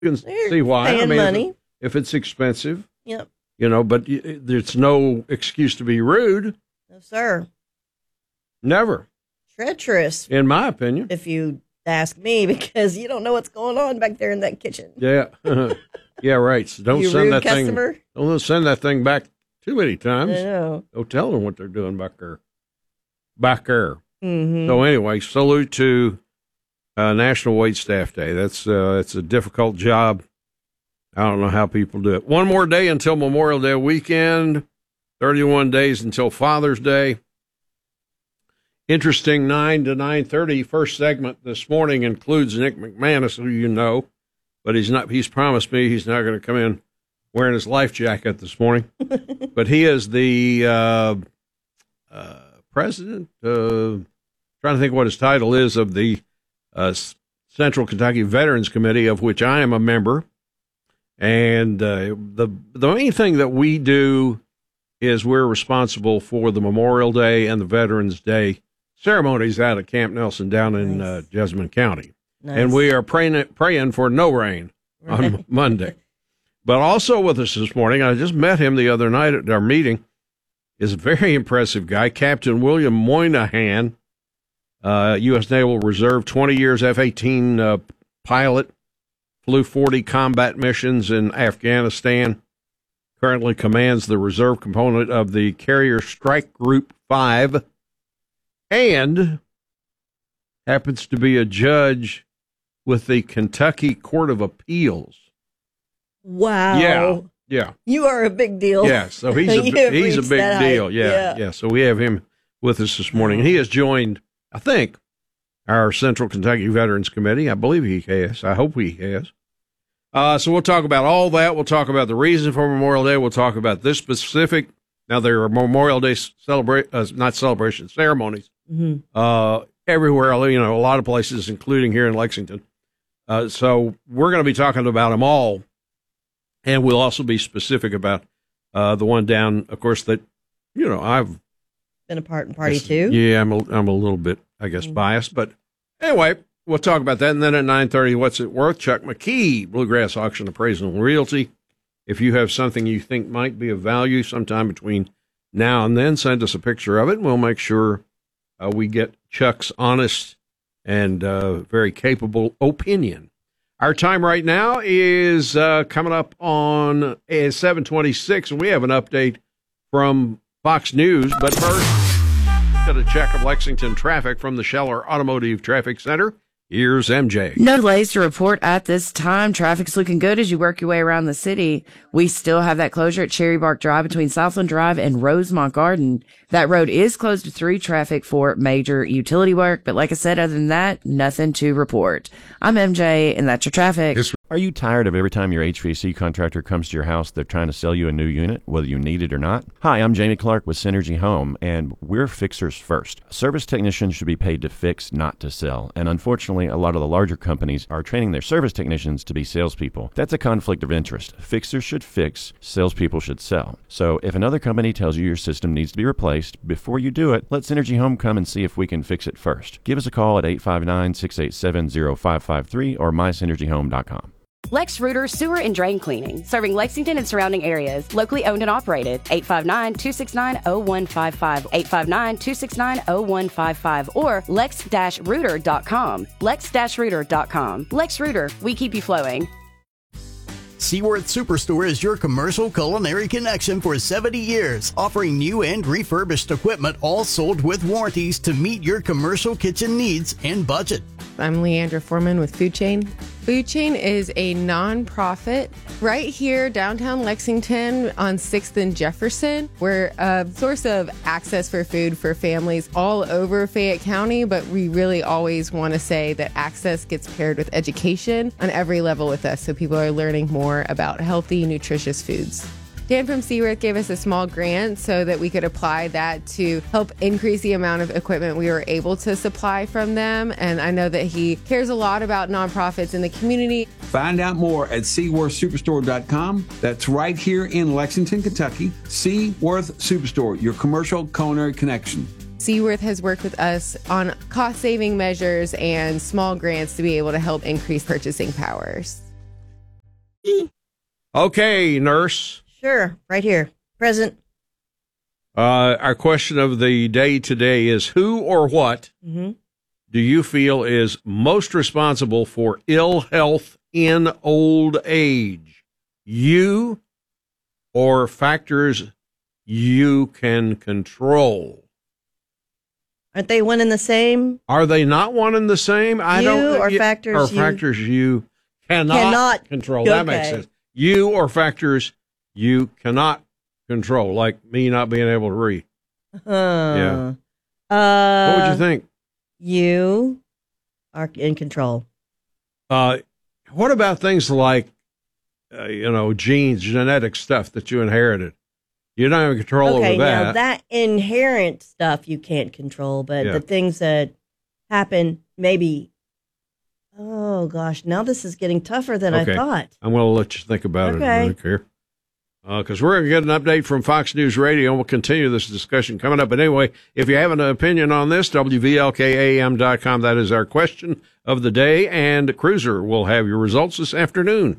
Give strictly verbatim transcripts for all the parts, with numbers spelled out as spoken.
You can They're see why. paying I mean, money. If, if it's expensive, Yep. you know, but y- there's no excuse to be rude. No, sir. Never, Treacherous, in my opinion. if you ask me, because you don't know what's going on back there in that kitchen. Yeah, yeah, right. So don't You send rude that customer? thing. Don't send that thing back too many I times. know. Don't tell them what they're doing back there. Back there. Mm-hmm. So anyway, salute to uh, National Waitstaff Day. That's uh, it's a difficult job. I don't know how people do it. One more day until Memorial Day weekend. thirty-one days until Father's Day. Interesting nine to nine thirty. First segment this morning includes Nick McManus, who you know, but he's not. He's promised me he's not going to come in wearing his life jacket this morning. But he is the uh, uh, president. Uh, trying to think what his title is of the uh, Central Kentucky Veterans Committee, of which I am a member. And uh, the the main thing that we do is we're responsible for the Memorial Day and the Veterans Day ceremonies out at Camp Nelson down in Nice. uh, Jessamine County. Nice. And we are praying praying for no rain on Monday. But also with us this morning, I just met him the other night at our meeting, is a very impressive guy, Captain William Moynihan, uh, U S Naval Reserve, twenty years F eighteen uh, pilot, flew forty combat missions in Afghanistan, currently commands the reserve component of the Carrier Strike Group five, and happens to be a judge with the Kentucky Court of Appeals. Wow. Yeah, yeah, You are a big deal. yeah. So he's a You have he's a reached big that deal. height. Yeah, Yeah. yeah, So we have him with us this morning, and he has joined, I think, our Central Kentucky Veterans Committee. I believe he has. I hope he has. Uh, so we'll talk about all that. We'll talk about the reason for Memorial Day. We'll talk about this specific. Now there are Memorial Day celebrate, uh, not celebration ceremonies, Mm-hmm. uh, everywhere. You know, a lot of places, including here in Lexington. Uh, so we're going to be talking about them all, and we'll also be specific about uh, the one down, of course, that you know I've Been a part and party too. Yeah, I'm a, I'm a little bit, I guess, Mm. biased, but anyway. We'll talk about that, and then at nine thirty, what's it worth? Chuck McKee, Bluegrass Auction Appraisal and Realty. If you have something you think might be of value sometime between now and then, send us a picture of it, and we'll make sure uh, we get Chuck's honest and uh, very capable opinion. Our time right now is uh, coming up on uh, seven twenty-six, and we have an update from Fox News. But first, got a check of Lexington traffic from the Scheller Automotive Traffic Center. Here's M J. No delays to report at this time. Traffic's looking good as you work your way around the city. We still have that closure at Cherry Bark Drive between Southland Drive and Rosemont Garden. That road is closed to through traffic for major utility work. But like I said, other than that, nothing to report. I'm M J, and that's your traffic. Are you tired of every time your H V A C contractor comes to your house, they're trying to sell you a new unit, whether you need it or not? Hi, I'm Jamie Clark with Synergy Home, and we're fixers first. Service technicians should be paid to fix, not to sell. And unfortunately, a lot of the larger companies are training their service technicians to be salespeople. That's a conflict of interest. Fixers should fix, salespeople should sell. So if another company tells you your system needs to be replaced, before you do it, let Synergy Home come and see if we can fix it first. Give us a call at eight five nine, six eight seven, zero five five three or my synergy home dot com. Lex Reuter Sewer and Drain Cleaning, serving Lexington and surrounding areas, locally owned and operated. eight five nine, two six nine, zero one five five, eight five nine, two six nine, zero one five five, or lex dash reuter dot com. lex dash reuter dot com. Lex Reuter, we keep you flowing. Seaworth Superstore is your commercial culinary connection for seventy years, offering new and refurbished equipment, all sold with warranties to meet your commercial kitchen needs and budget. I'm Leandra Foreman with Food Chain. Food Chain is a nonprofit right here downtown Lexington on sixth and Jefferson. We're a source of access for food for families all over Fayette County, but we really always want to say that access gets paired with education on every level with us, so people are learning more about healthy, nutritious foods. Dan from Seaworth gave us a small grant so that we could apply that to help increase the amount of equipment we were able to supply from them. And I know that he cares a lot about nonprofits in the community. Find out more at seaworth superstore dot com. That's right here in Lexington, Kentucky. Seaworth Superstore, your commercial culinary connection. Seaworth has worked with us on cost-saving measures and small grants to be able to help increase purchasing powers. Okay, nurse. Sure, right here. Present. Uh, our question of the day today is who or what Mm-hmm. do you feel is most responsible for ill health in old age? You or factors you can control? Aren't they one and the same? Are they not one and the same? I You don't or you- factors or you- factors you cannot, Cannot. control. That makes Okay. sense. You or factors you cannot control, like me not being able to read. Uh, Yeah. Uh, What would you think? You are in control. Uh, what about things like, uh, you know, genes, genetic stuff that you inherited? You don't have control Okay, over that. now that inherent stuff you can't control, but Yeah. the things that happen, maybe. Oh gosh, now this is getting tougher than Okay. I thought. I'm going to let you think about Okay. it. Luke, here. Because we're going to get an update from Fox News Radio, and we'll continue this discussion coming up. But anyway, if you have an opinion on this, W V L K A M dot com, that is our question of the day, and Cruiser will have your results this afternoon.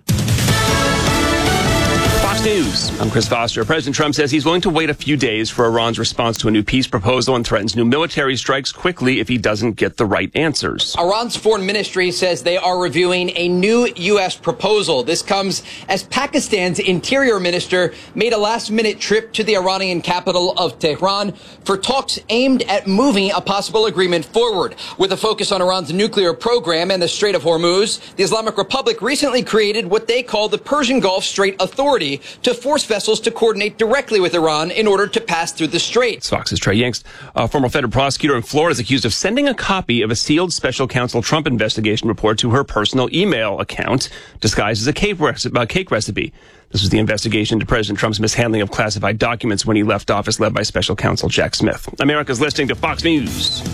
Fox News. I'm Chris Foster. President Trump says he's willing to wait a few days for Iran's response to a new peace proposal and threatens new military strikes quickly if he doesn't get the right answers. Iran's foreign ministry says they are reviewing a new U S proposal. This comes as Pakistan's interior minister made a last-minute trip to the Iranian capital of Tehran for talks aimed at moving a possible agreement forward. With a focus on Iran's nuclear program and the Strait of Hormuz, the Islamic Republic recently created what they call the Persian Gulf Strait Authority to force vessels to coordinate directly with Iran in order to pass through the strait. It's Fox's Trey Yanks. A former federal prosecutor in Florida is accused of sending a copy of a sealed special counsel Trump investigation report to her personal email account, disguised as a cake, rec- uh, cake recipe. This was the investigation into President Trump's mishandling of classified documents when he left office, led by special counsel Jack Smith. America's listening to Fox News.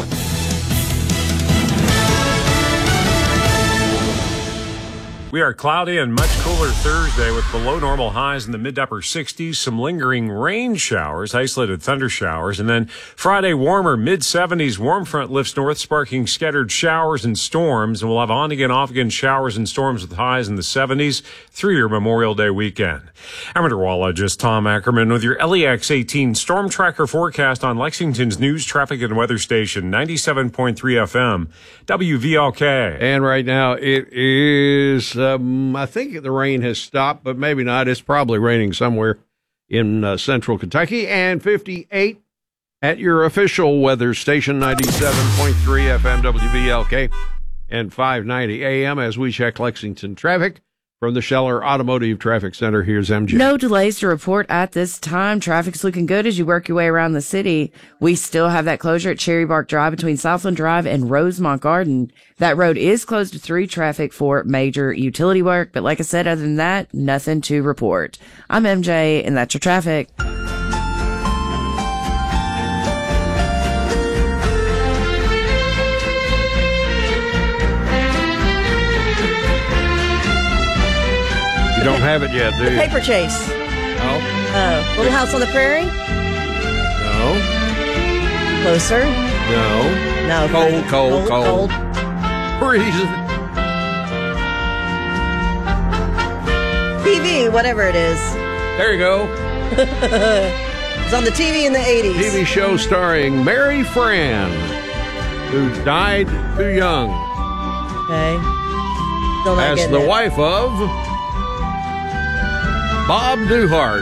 We are cloudy and much cooler Thursday with below normal highs in the mid to upper sixties, some lingering rain showers, isolated thunder showers, and then Friday warmer mid seventies. Warm front lifts north, sparking scattered showers and storms, and we'll have on again, off again showers and storms with highs in the seventies through your Memorial Day weekend. I'm meteorologist Tom Ackerman with your L E X eighteen Storm Tracker forecast on Lexington's news, traffic, and weather station, ninety-seven point three F M, W V L K. And right now it is, um, I think the rain has stopped, but maybe not. It's probably raining somewhere in uh, central Kentucky. And fifty-eight at your official weather station, ninety-seven point three F M, W V L K, and five ninety A M as we check Lexington traffic. From the Scheller Automotive Traffic Center, here's M J. No delays to report at this time. Traffic's looking good as you work your way around the city. We still have that closure at Cherry Bark Drive between Southland Drive and Rosemont Garden. That road is closed to through traffic for major utility work, but like I said, other than that, nothing to report. I'm M J, and that's your traffic. You don't have it yet, do you? Paper Chase. No. Uh, Little House on the Prairie. No. Closer. No. No. Cold, cold, cold. cold. Freezing. T V, whatever it is. There you go. It's on the T V in the eighties. T V show starring Mary Fran, who died too young, Okay. Still not as getting the it. wife of Bob Newhart.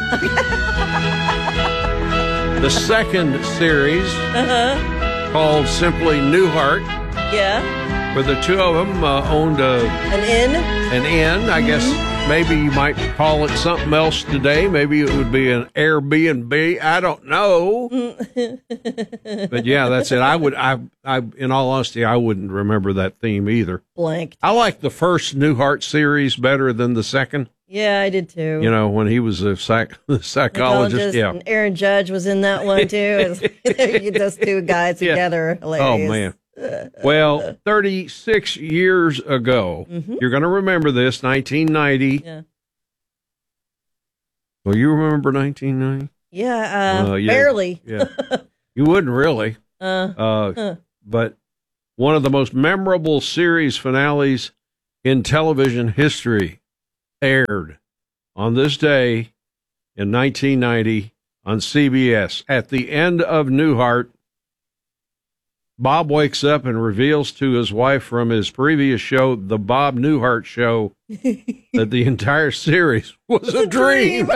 The second series, Uh-huh. called simply Newhart, Yeah. where the two of them uh, owned a, An inn. an inn. I guess maybe you might call it something else today. Maybe it would be an Airbnb. I don't know. But yeah, that's it. I would, I, I, in all honesty, I wouldn't remember that theme either. Blanked. I like the first Newhart series better than the second. Yeah, I did too. You know, when he was a psych, the psychologist. Yeah. And Aaron Judge was in that one too. Those two guys Yeah. together. are Oh Hilarious. man. Well, thirty-six years ago, Mhm. you're going to remember this, nineteen ninety. Yeah. Well, you remember nineteen ninety? Yeah, uh, Uh, yeah. barely. Yeah. You wouldn't really. Uh, Uh, huh. but one of the most memorable series finales in television history aired on this day in nineteen ninety on C B S. At the end of Newhart, Bob wakes up and reveals to his wife from his previous show, The Bob Newhart Show, that the entire series was a dream.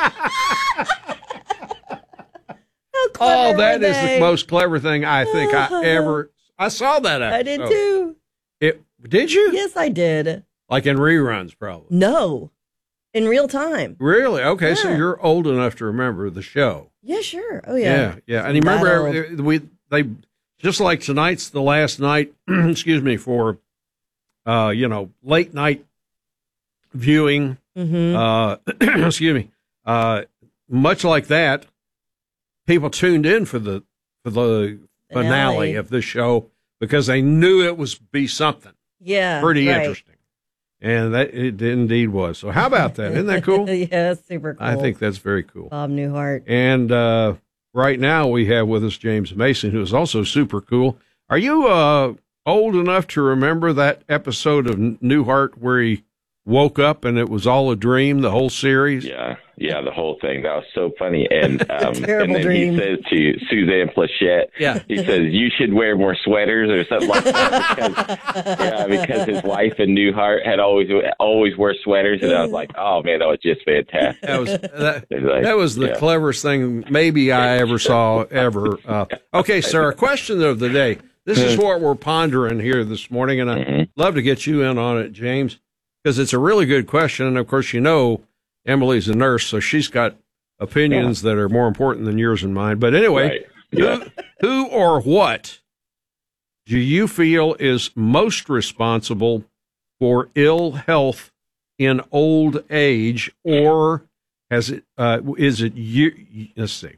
Oh, that is the most clever thing I think I ever. I saw that. Episode. I did too. It did you? Yes, I did. Like in reruns, probably. No, in real time. Really? Okay, yeah. So you're old enough to remember the show. Yeah, sure. Oh yeah. Yeah, yeah. And you remember we they just like tonight's the last night. excuse me for, uh, you know, late night viewing. Mm-hmm. Uh, excuse me. Uh, much like that. People tuned in for the for the finale, finale of this show because they knew it was be something. Yeah, pretty right. interesting, and that it indeed was. So, how about that? Isn't that cool? Yeah, super cool. I think that's very cool. Bob Newhart. And uh, right now we have with us James Mason, who is also super cool. Are you uh, old enough to remember that episode of Newhart where he woke up and it was all a dream, the whole series? Yeah, yeah, the whole thing. That was so funny. And um, Terrible and then dream. he says to Suzanne Plachette, yeah. he says, you should wear more sweaters or something like that. Because, yeah, because his wife in Newhart had always always wear sweaters. And I was like, oh, man, that was just fantastic. That was, that, like, that was the yeah. cleverest thing maybe I ever saw, ever. Uh, okay, sir, question of the day. This is what we're pondering here this morning, and I'd mm-hmm. love to get you in on it, James. Because it's a really good question, and of course, you know, Emily's a nurse, so she's got opinions yeah. that are more important than yours and mine. But anyway, right. yeah. who, who or what do you feel is most responsible for ill health in old age, or has it? Uh, is it you? Let's see.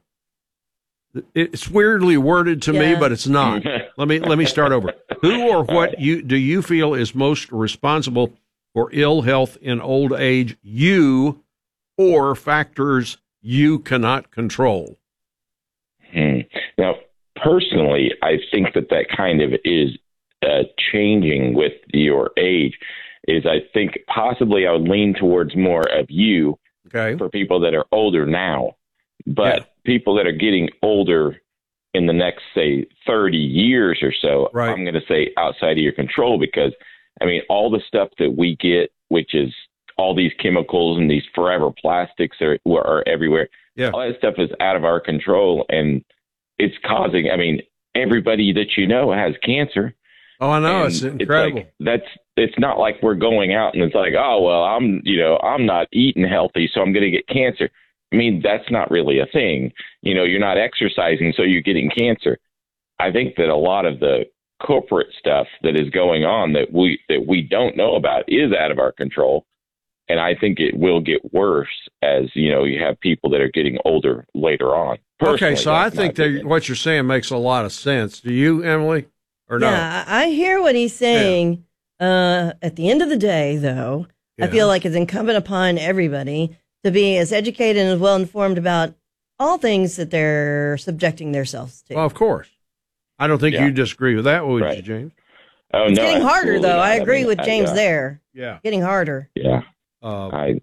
It's weirdly worded to yeah. me, but it's not. let me let me start over. Who or what right. you do you feel is most responsible for ill health in old age, you or factors you cannot control? Hmm. Now, personally, I think that that kind of is uh, changing with your age. Is I think possibly I would lean towards more of you okay. for people that are older now, but yeah. people that are getting older in the next, say, thirty years or so, right. I'm going to say outside of your control because I mean, all the stuff that we get, which is all these chemicals and these forever plastics are, are everywhere. Yeah. All that stuff is out of our control, and it's causing, I mean, everybody that you know has cancer. Oh, I know. It's incredible. It's like, that's, it's not like we're going out and it's like, oh, well, I'm, you know, I'm not eating healthy, so I'm going to get cancer. I mean, that's not really a thing. You know, you're not exercising, so you're getting cancer. I think that a lot of the corporate stuff that is going on that we that we don't know about is out of our control, and I think it will get worse as you know you have people that are getting older later on. Personally, okay, so I think that what you're saying makes a lot of sense. Do you, Emily, or no? Yeah, I hear what he's saying. Yeah. Uh, at the end of the day, though, yeah. I feel like it's incumbent upon everybody to be as educated and as well informed about all things that they're subjecting themselves to. Well, of course. I don't think yeah. you disagree with that, would right. you, James? Oh, it's no, getting harder, though. Not. I agree I mean, with James I, uh, there. Yeah. Getting harder. Yeah. Uh, I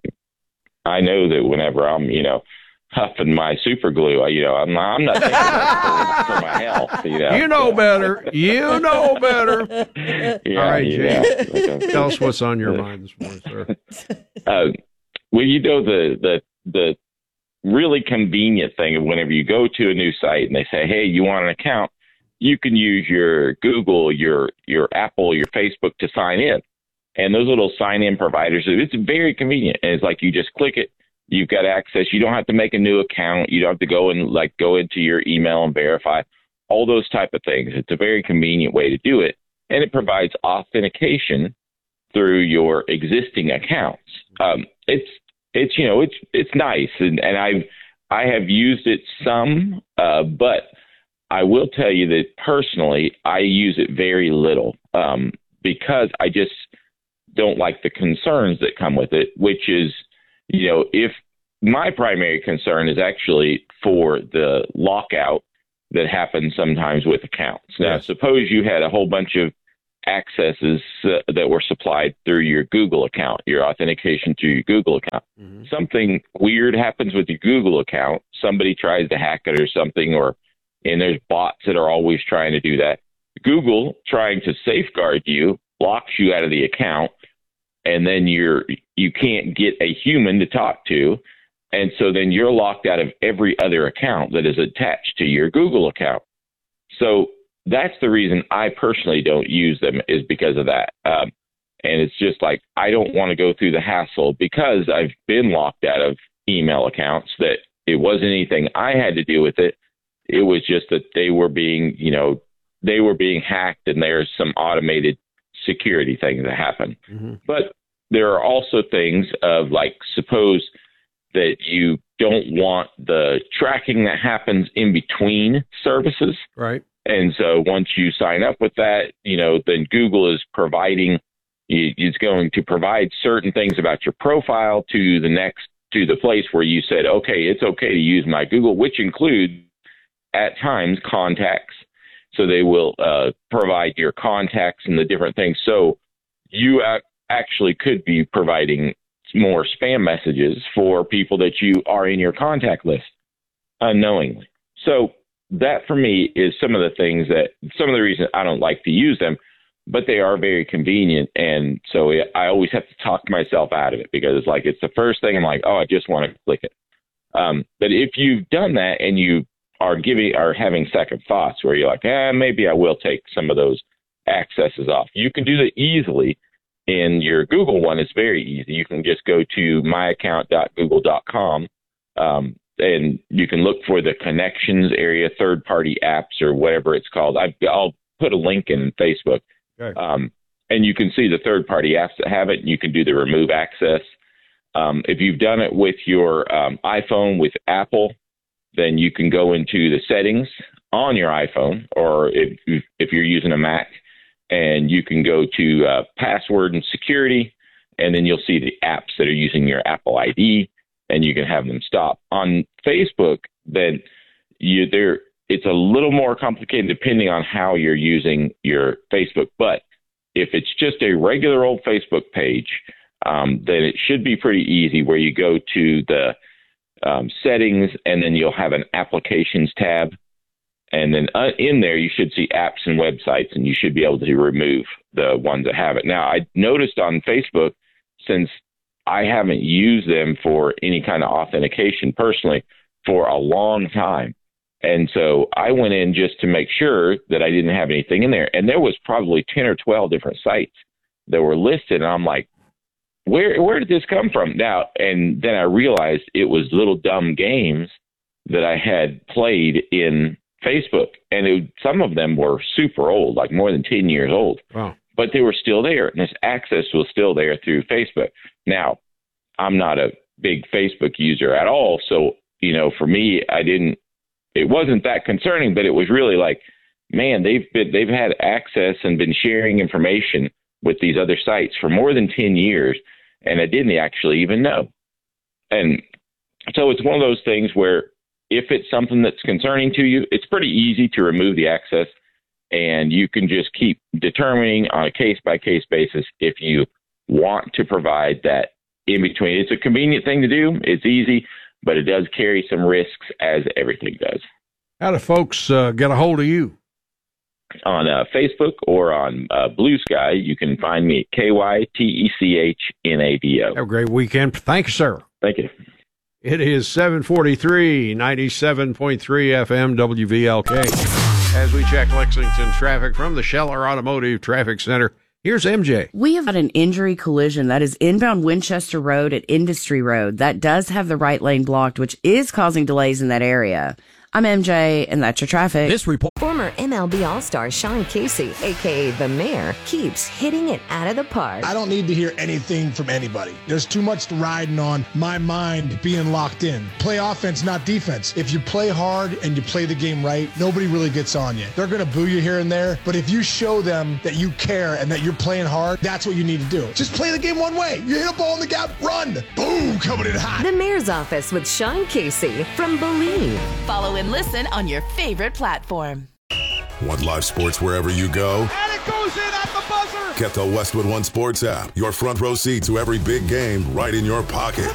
I know that whenever I'm, you know, huffing my super glue, you know, I'm, I'm not thinking about for, for my health. You know, you know so. better. You know better. Yeah, all right, yeah. James. Tell us what's on your mind this morning, sir. Uh, well, you know, the, the, the really convenient thing of whenever you go to a new site and they say, hey, you want an account, you can use your Google, your your Apple, your Facebook to sign in. And those little sign-in providers, it's very convenient. And it's like you just click it. You've got access. You don't have to make a new account. You don't have to go and like go into your email and verify all those type of things. It's a very convenient way to do it. And it provides authentication through your existing accounts. Um, it's, it's, you know, it's, it's nice. And, and I've, I have used it some, uh, but I will tell you that personally, I use it very little, um, because I just don't like the concerns that come with it, which is, you know, if my primary concern is actually for the lockout that happens sometimes with accounts. Now, yes. suppose you had a whole bunch of accesses uh, that were supplied through your Google account, your authentication to your Google account. Mm-hmm. Something weird happens with your Google account. Somebody tries to hack it or something, or and there's bots that are always trying to do that. Google, trying to safeguard you, blocks you out of the account, and then you're you can't get a human to talk to, and so then you're locked out of every other account that is attached to your Google account. So that's the reason I personally don't use them, is because of that. Um, and it's just like, I don't want to go through the hassle, because I've been locked out of email accounts that it wasn't anything I had to do with it. It was just that they were being, you know, they were being hacked, and there's some automated security things that happen. Mm-hmm. But there are also things of, like, suppose that you don't want the tracking that happens in between services. Right. And so once you sign up with that, you know, then Google is providing, is going to provide certain things about your profile to the next, to the place where you said, okay, it's okay to use my Google, which includes at times contacts. So they will uh, provide your contacts and the different things. So you ac- actually could be providing more spam messages for people that you are in your contact list unknowingly. So that, for me, is some of the things that, some of the reasons I don't like to use them, but they are very convenient. And so I always have to talk myself out of it, because it's like, it's the first thing I'm like, oh, I just want to click it. Um, but if you've done that and you are giving, are having second thoughts where you're like, eh, maybe I will take some of those accesses off, you can do that easily. In your Google one, it's very easy. You can just go to my account dot google dot com. Um, and you can look for the connections area, third-party apps, or whatever it's called. I, I'll put a link in Facebook. Okay. Um, and you can see the third-party apps that have it, and you can do the remove access. Um, if you've done it with your um, iPhone with Apple, then you can go into the settings on your iPhone, or if, if you're using a Mac, and you can go to uh, password and security, and then you'll see the apps that are using your Apple I D, and you can have them stop. On Facebook, then you there it's a little more complicated depending on how you're using your Facebook. But if it's just a regular old Facebook page, um, then it should be pretty easy, where you go to the um, settings, and then you'll have an applications tab. And then uh, in there, you should see apps and websites, and you should be able to remove the ones that have it. Now, I noticed on Facebook, since I haven't used them for any kind of authentication personally for a long time. And so I went in just to make sure that I didn't have anything in there. And there was probably ten or twelve different sites that were listed. And I'm like, where, where did this come from? Now, and then I realized it was little dumb games that I had played in Facebook. And it, some of them were super old, like more than ten years old. Wow. But they were still there, and this access was still there through Facebook. Now, I'm not a big Facebook user at all, so, you know, for me, I didn't, it wasn't that concerning, but it was really like, man, they've been, they've had access and been sharing information with these other sites for more than ten years, and I didn't actually even know. And so it's one of those things where if it's something that's concerning to you, it's pretty easy to remove the access. And you can just keep determining on a case-by-case basis if you want to provide that in between. It's a convenient thing to do. It's easy, but it does carry some risks, as everything does. How do folks uh, get a hold of you? On uh, Facebook or on uh, Blue Sky, you can find me at K Y T E C H N A D O. Have a great weekend. Thank you, sir. Thank you. It is seven forty-three, ninety-seven point three F M W V L K. As we check Lexington traffic from the Scheller Automotive Traffic Center, here's M J. We have had an injury collision that is inbound Winchester Road at Industry Road. That does have the right lane blocked, which is causing delays in that area. I'm M J, and that's your traffic. This report. Former M L B All-Star Sean Casey, a k a. The Mayor, keeps hitting it out of the park. I don't need to hear anything from anybody. There's too much riding on my mind being locked in. Play offense, not defense. If you play hard and you play the game right, nobody really gets on you. They're going to boo you here and there, but if you show them that you care and that you're playing hard, that's what you need to do. Just play the game one way. You hit a ball in the gap, run. Boom, coming in hot. The Mayor's Office with Sean Casey from Believe. Follow and listen on your favorite platform. Want live sports wherever you go? And it goes in at the buzzer! Get the Westwood One Sports app, your front row seat to every big game right in your pocket.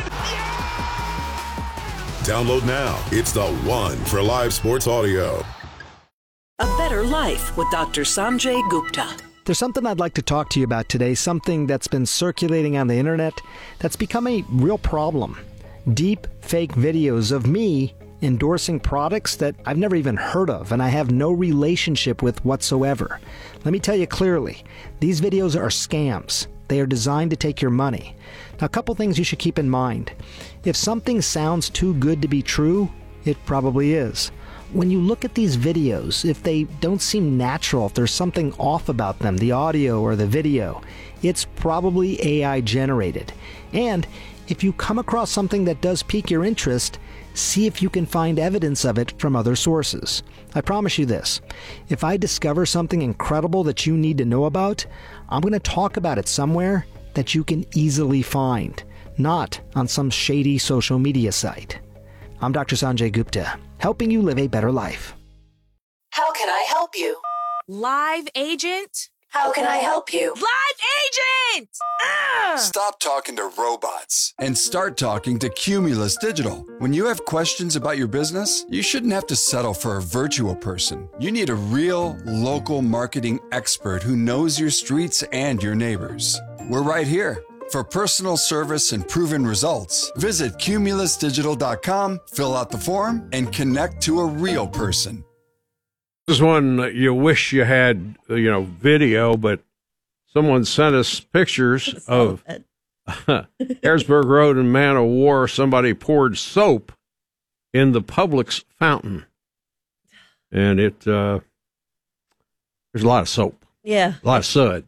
Download now. It's the one for live sports audio. A Better Life with Doctor Sanjay Gupta. There's something I'd like to talk to you about today, something that's been circulating on the internet that's become a real problem. Deep fake videos of me endorsing products that I've never even heard of and I have no relationship with whatsoever. Let me tell you clearly, these videos are scams. They are designed to take your money. Now, a couple things you should keep in mind. If something sounds too good to be true, it probably is. When you look at these videos, if they don't seem natural, if there's something off about them, the audio or the video, it's probably A I generated. And if you come across something that does pique your interest, see if you can find evidence of it from other sources. I promise you this, if I discover something incredible that you need to know about, I'm going to talk about it somewhere that you can easily find, not on some shady social media site. I'm Doctor Sanjay Gupta, helping you live a better life. How can I help you? Live agent? How can I help you? Live agent! Ah! Stop talking to robots and start talking to Cumulus Digital. When you have questions about your business, you shouldn't have to settle for a virtual person. You need a real, local marketing expert who knows your streets and your neighbors. We're right here. For personal service and proven results, visit cumulus digital dot com, fill out the form, and connect to a real person. This is one that you wish you had, you know, video, but someone sent us pictures of Harrisburg Road and Man of War. Somebody poured soap in the Publix fountain, and it uh, there's a lot of soap. Yeah, a lot of suds.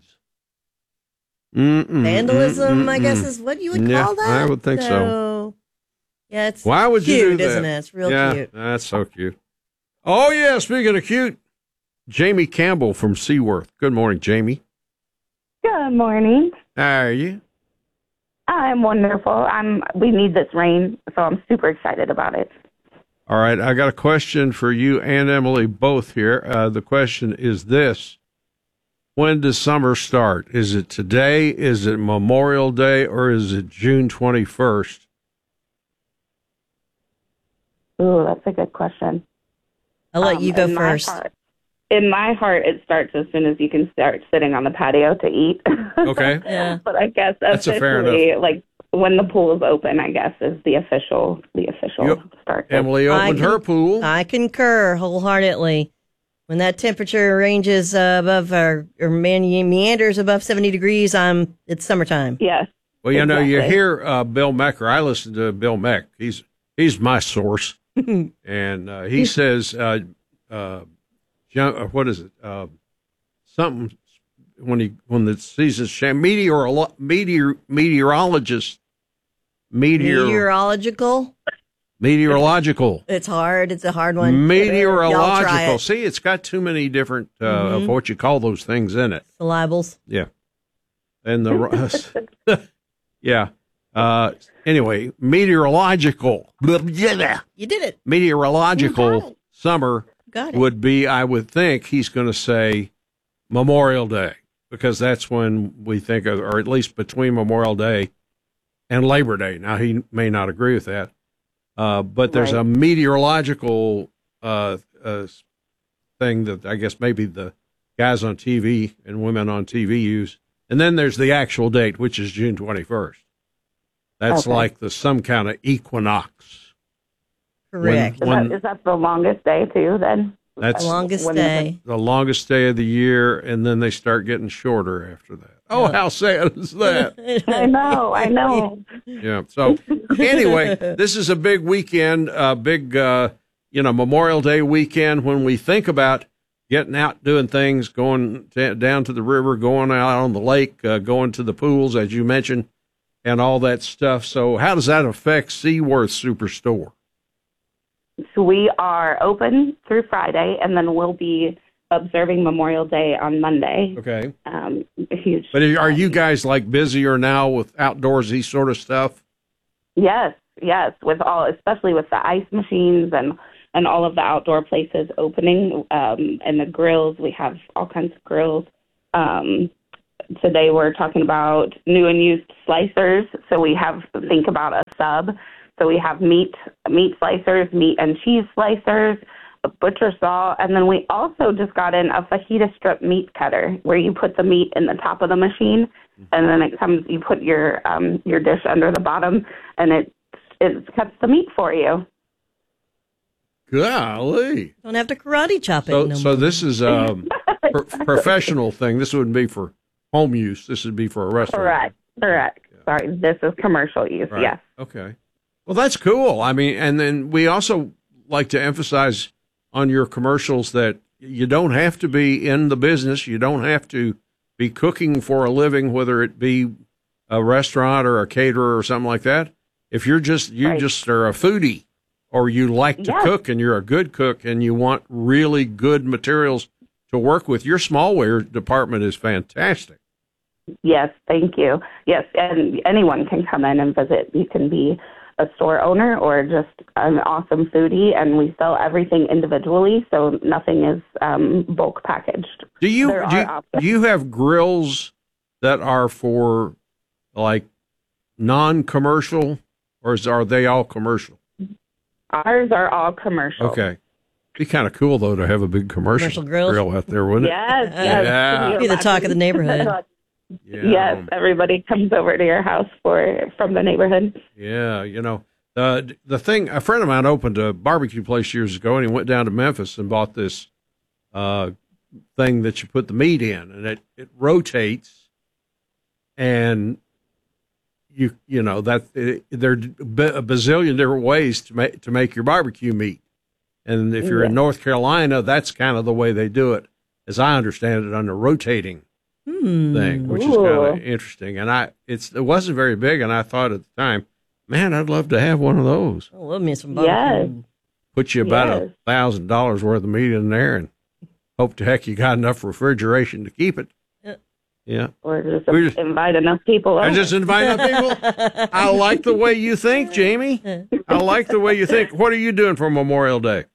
Mm-mm, Vandalism, mm-mm, I guess, mm-mm. is what you would yeah, call that. I would think so. so. Yeah, it's Why would cute, you do that? Isn't it? It's real yeah, cute. That's so cute. Oh, yeah, speaking of cute, Jamie Campbell from Seaworth. Good morning, Jamie. Good morning. How are you? I'm wonderful. I'm. We need this rain, so I'm super excited about it. All right, I got a question for you and Emily both here. Uh, the question is this. When does summer start? Is it today? Is it Memorial Day? Or is it June twenty-first? Ooh, that's a good question. I'll let Um, you go in my first. heart- in my heart, it starts as soon as you can start sitting on the patio to eat. Okay. Yeah. But I guess That's a fair officially, like when the pool is open, I guess is the official the official Yep. start. date. Emily opened I her con- pool. I concur wholeheartedly. When that temperature ranges uh, above or, or man, meanders above seventy degrees, I'm it's summertime. Yes. Well, you know, you Exactly. hear uh, Bill Mecker. I listen to Bill Meck. He's he's my source, and uh, he says, uh, uh, John, uh, what is it? Uh, something when he when the season's sham meteor meteor meteorologist meteor Meteorological. meteorological It's hard. It's a hard one. Y'all try meteorological. it. See, it's got too many different uh, Mhm. of what you call those things in it. Syllables. Yeah. And the, yeah. Uh, anyway, meteorological. You did it. Meteorological summer Got it. would be, I would think he's going to say Memorial Day, because that's when we think of, or at least between Memorial Day and Labor Day. Now, he may not agree with that. Uh, but there's Right. a meteorological uh, uh, thing that I guess maybe the guys on T V and women on T V use. And then there's the actual date, which is June twenty-first. That's Okay. like the some kind of equinox. Correct. When- Is, when- that, is that the longest day too? Then That's Longest when is day. the longest day of the year, and then they start getting shorter after that. Oh, how sad is that? I know. I know. Yeah. So anyway, this is a big weekend, a big, uh, you know, Memorial Day weekend when we think about getting out, doing things, going t- down to the river, going out on the lake, uh, going to the pools, as you mentioned, and all that stuff. So how does that affect Seaworth Superstore? So we are open through Friday, and then we'll be observing Memorial Day on Monday. Okay. Um, huge. But are you guys like busier now with outdoorsy sort of stuff? Yes, yes, with all, especially with the ice machines and and all of the outdoor places opening, um, and the grills. We have all kinds of grills Um, today we're talking about new and used slicers. So we have, think about a sub. So we have meat, meat slicers, meat and cheese slicers, a butcher saw, and then we also just got in a fajita strip meat cutter where you put the meat in the top of the machine, and then it comes, you put your um, your dish under the bottom, and it it cuts the meat for you. Golly. Don't have to karate chop it So, no so more. this is a pro- professional thing. This wouldn't be for home use. This would be for a restaurant. Correct. Correct. Sorry, this is commercial use. Right. Yes. Okay. Well, that's cool. I mean, and then we also like to emphasize on your commercials that you don't have to be in the business. You don't have to be cooking for a living, whether it be a restaurant or a caterer or something like that. If you're just, you Right. just are a foodie, or you like to Yes. cook and you're a good cook and you want really good materials to work with, your smallware department is fantastic. Yes, thank you. Yes, and anyone can come in and visit. You can be a store owner or just an awesome foodie, and we sell everything individually, so nothing is um, bulk packaged. Do you There do are you, options. do you have grills that are for like non-commercial, or is, are they all commercial? Ours are all commercial. Okay. Be kind of cool though to have a big commercial, Commercial grills? grill out there, wouldn't Yes, it? yes. Yeah. Can you Be the talk of the neighborhood. Yeah. Yes, everybody comes over to your house for from the neighborhood. Yeah, you know, uh, the thing, a friend of mine opened a barbecue place years ago, and he went down to Memphis and bought this uh, thing that you put the meat in, and it, it rotates, and you you know that it, there are a bazillion different ways to make to make your barbecue meat, and if you're in Yeah. North Carolina, that's kind of the way they do it, as I understand it, on the rotating Hmm. thing, which is Ooh. kind of interesting. And I, it's it wasn't very big, and I thought at the time, man, I'd love to have one of those. I love me some Yes. barbecue. Put you about Yes. a thousand dollars worth of meat in there, and hope to heck you got enough refrigeration to keep it. Yeah. Yeah, Or just, We just- invite enough people over. I just invite up people. I like the way you think, Jamie. I like the way you think. What are you doing for Memorial Day?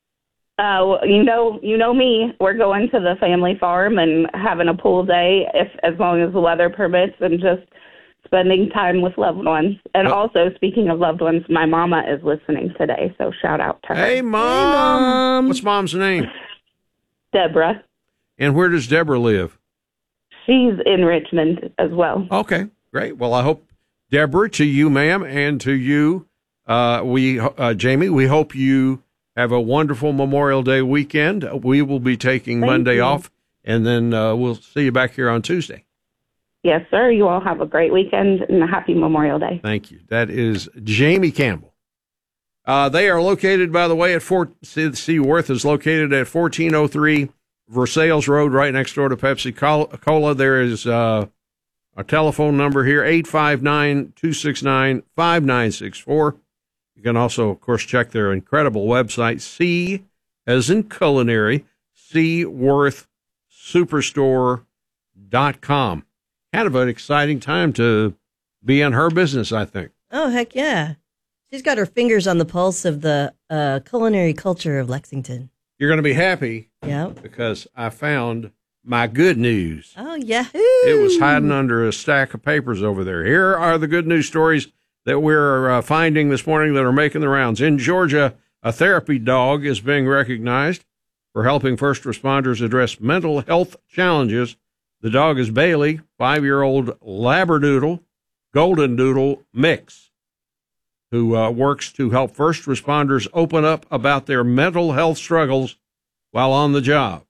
Uh, well, you know, you know me. We're going to the family farm and having a pool day, if as long as the weather permits, and just spending time with loved ones. And Oh. also, speaking of loved ones, my mama is listening today, so shout out to her. Hey, mom. Mom. What's mom's name? Deborah. And where does Deborah live? She's in Richmond as well. Okay, great. Well, I hope, Deborah, to you, ma'am, and to you, uh, we, uh, Jamie, we hope you have a wonderful Memorial Day weekend. We will be taking Thank Monday you. off, and then uh, we'll see you back here on Tuesday. Yes, sir. You all have a great weekend and a happy Memorial Day. Thank you. That is Jamie Campbell. Uh, they are located, by the way, at Fort Seaworth is located at fourteen oh three Versailles Road, right next door to Pepsi Cola. There is uh, a telephone number here, eight five nine, two six nine, five nine six four. You can also, of course, check their incredible website, C as in culinary, seaworth superstore dot com. Kind of an exciting time to be in her business, I think. Oh, heck yeah. She's got her fingers on the pulse of the uh, culinary culture of Lexington. You're going to be happy Yeah. because I found my good news. Oh, yahoo! It was hiding under a stack of papers over there. Here are the good news stories that we're uh, finding this morning that are making the rounds. In Georgia, a therapy dog is being recognized for helping first responders address mental health challenges. The dog is Bailey, five-year-old Labradoodle, Golden Doodle mix, who uh, works to help first responders open up about their mental health struggles while on the job.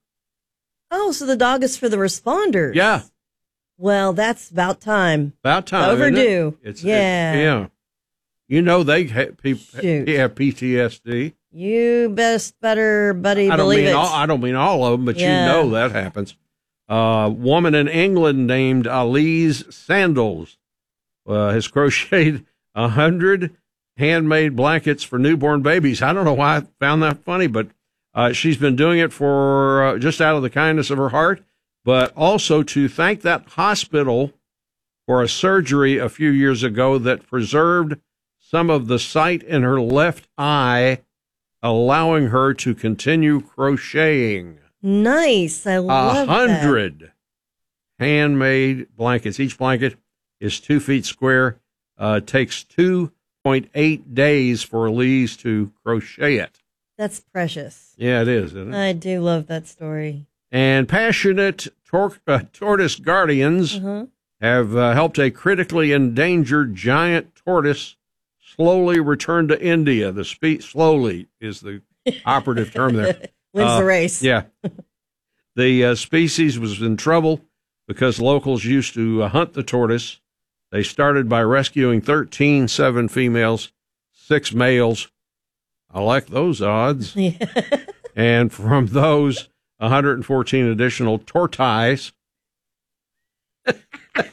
Oh, so the dog is for the responders. Yeah. Well, that's about time. About time. isn't it? Overdue. It's, yeah. It, yeah. You know they ha- pe- Shoot. have P T S D. You best better, buddy, I don't believe mean it. all, I don't mean all of them, but Yeah. you know that happens. A uh, woman in England named Elise Sandals uh, has crocheted a hundred handmade blankets for newborn babies. I don't know why I found that funny, but uh, she's been doing it for uh, just out of the kindness of her heart, but also to thank that hospital for a surgery a few years ago that preserved some of the sight in her left eye, allowing her to continue crocheting. Nice. I A love that. hundred handmade blankets. Each blanket is two feet square. Uh, it takes two point eight days for Elise to crochet it. That's precious. Yeah, it is, isn't it? I do love that story. And passionate tor- uh, tortoise guardians Uh-huh. have uh, helped a critically endangered giant tortoise slowly return to India. The spe- slowly is the operative term there. Wins Uh, the race. Yeah. The uh, species was in trouble because locals used to uh, hunt the tortoise. They started by rescuing thirteen, seven females, six males. I like those odds. Yeah. And from those, one hundred fourteen additional tortoise. one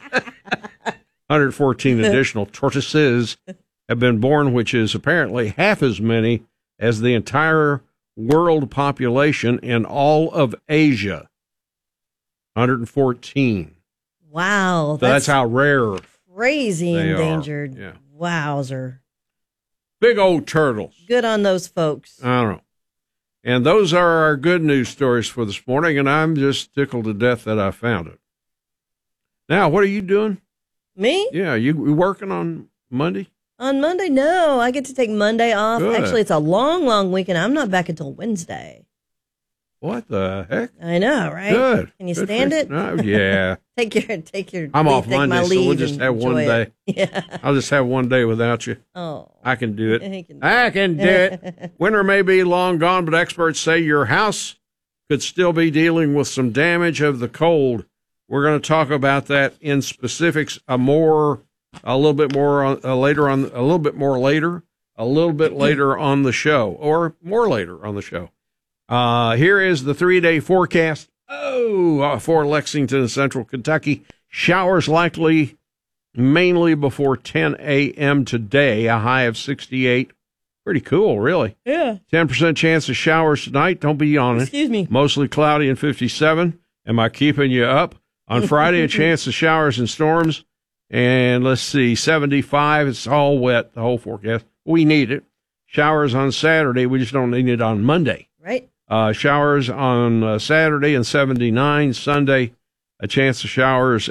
hundred fourteen additional tortoises have been born, which is apparently half as many as the entire world population in all of Asia. one hundred fourteen. Wow. So that's, that's how rare. Crazy they endangered. are. Yeah. Wowzer. Big old turtles. Good on those folks. I don't know. And those are our good news stories for this morning, and I'm just tickled to death that I found it. Now, what are you doing? Me? Yeah, you, you working on Monday? On Monday? No, I get to take Monday off. Good. Actually, it's a long, long weekend. I'm not back until Wednesday. What the heck? I know, right? Good. Can you Good stand for- it? No, yeah. take your, take your. I'm leave, off take Monday, my so we'll leave just and have one enjoy day. it. Yeah. I'll just have one day without you. Oh. I can do it. He can do I can do it. Winter may be long gone, but experts say your house could still be dealing with some damage of the cold. We're going to talk about that in specifics a more, a little bit more on, uh, later on, a little bit more later, a little bit later on the show, or more later on the show. Uh, here is the three-day forecast. Oh, uh, for Lexington and Central Kentucky. Showers likely mainly before ten a.m. today, a high of sixty-eight. Pretty cool, really. Yeah. ten percent chance of showers tonight. Don't be yawning. Excuse me. Mostly cloudy and fifty-seven. Am I keeping you up? On Friday, a chance of showers and storms. And let's see, seventy-five. It's all wet, the whole forecast. We need it. Showers on Saturday. We just don't need it on Monday. Right. Uh, showers on uh, Saturday and seventy-nine. Sunday, a chance of showers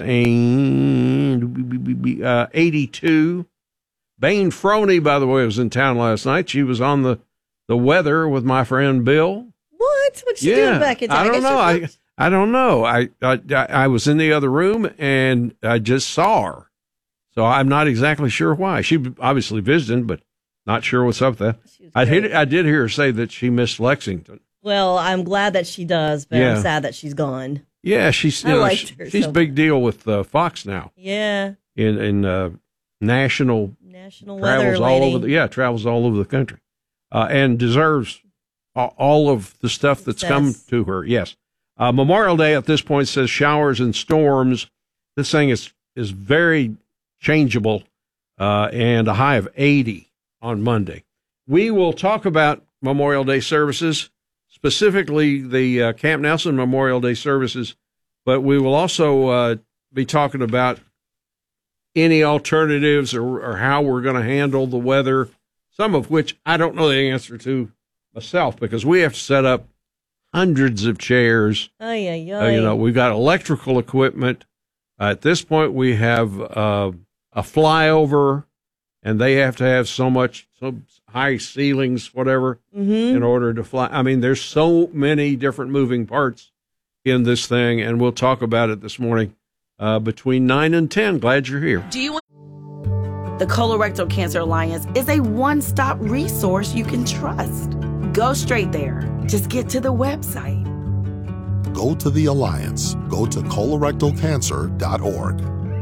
and uh, eighty-two. Bain Froney, by the way, was in town last night. She was on the, the weather with my friend Bill. What? What'd she Yeah, do back in time? I don't guess know. you're I close. I don't know. I, I I was in the other room and I just saw her, so I'm not exactly sure why. She obviously visited, but not sure what's up there. I did I did hear her say that she missed Lexington. Well, I'm glad that she does, but Yeah. I'm sad that she's gone. Yeah, she's you I know, liked she- her she's so a big deal with uh, Fox now Yeah. in in uh, national National weather travels all lady. over the, yeah travels all over the country, uh, and deserves a- all of the stuff that's come Success. to her. Yes. Uh, Memorial Day at this point says showers and storms. This thing is, is very changeable, uh, and a high of eighty on Monday. We will talk about Memorial Day services, specifically the uh, Camp Nelson Memorial Day services, but we will also uh, be talking about any alternatives or, or how we're going to handle the weather, some of which I don't know the answer to myself because we have to set up hundreds of chairs. Ay, ay, Uh, you ay. know, we've got electrical equipment. Uh, at this point, we have uh, a flyover, and they have to have so much, so high ceilings, whatever, Mhm. in order to fly. I mean, there's so many different moving parts in this thing, and we'll talk about it this morning uh, between nine and ten. Glad you're here. Do you want The Colorectal Cancer Alliance is a one-stop resource you can trust. Go straight there. Just get to the website. Go to the Alliance. Go to colorectal cancer dot org.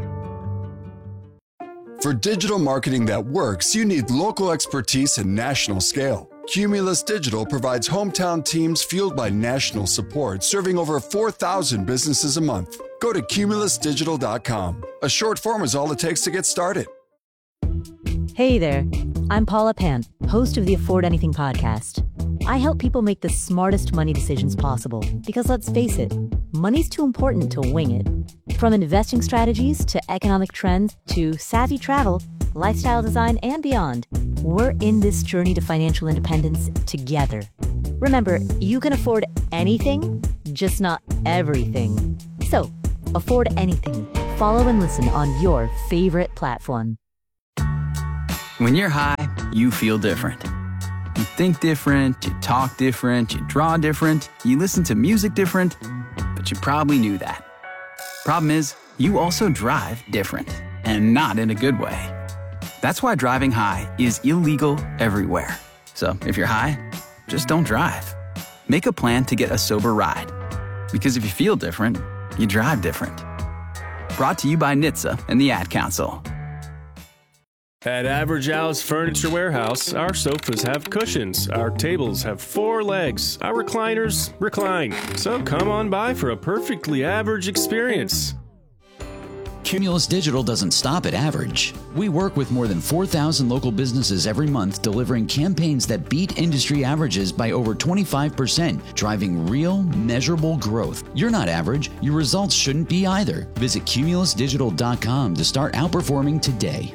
For digital marketing that works, you need local expertise and national scale. Cumulus Digital provides hometown teams fueled by national support, serving over four thousand businesses a month. Go to cumulus digital dot com. A short form is all it takes to get started. Hey there, I'm Paula Pan, host of the Afford Anything podcast. I help people make the smartest money decisions possible because let's face it, money's too important to wing it. From investing strategies to economic trends to savvy travel, lifestyle design, and beyond, we're in this journey to financial independence together. Remember, you can afford anything, just not everything. So, Afford Anything. Follow and listen on your favorite platform. When you're high, you feel different. You think different, you talk different, you draw different, you listen to music different, but you probably knew that. Problem is, you also drive different, and not in a good way. That's why driving high is illegal everywhere. So if you're high, just don't drive. Make a plan to get a sober ride. Because if you feel different, you drive different. Brought to you by N H T S A and the Ad Council. At Average Al's Furniture Warehouse, our sofas have cushions, our tables have four legs, our recliners recline. So come on by for a perfectly average experience. Cumulus Digital doesn't stop at average. We work with more than four thousand local businesses every month, delivering campaigns that beat industry averages by over twenty-five percent, driving real, measurable growth. You're not average. Your results shouldn't be either. Visit cumulus digital dot com to start outperforming today.